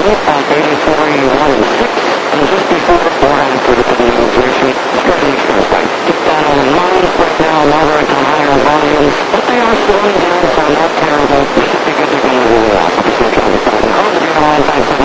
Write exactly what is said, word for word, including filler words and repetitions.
at eighty-four, eighty-one, and six, and just before or after the New Jersey steady Keep that all in mind. Right now, moderate to higher volumes, but they are slowing down from that